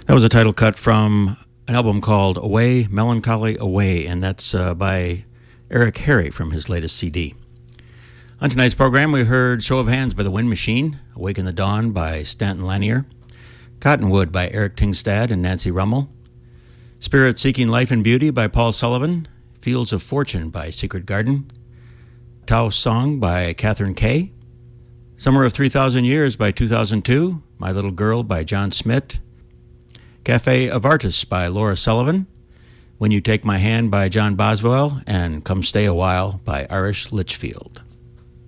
That was a title cut from an album called Away, Melancholy Away, and that's by Eric Harry from his latest CD. On tonight's program, we heard Show of Hands by The Wind Machine, Awaken the Dawn by Stanton Lanier, Cottonwood by Eric Tingstad and Nancy Rummel, Spirit Seeking Life and Beauty by Paul Sullivan, Fields of Fortune by Secret Garden, Taos Song by Catherine Kay, Summer of 3,000 Years by 2002, My Little Girl by John Smith, Cafe of Artists by Laura Sullivan, When You Take My Hand by John Boswell, and Come Stay a While by Irish Litchfield.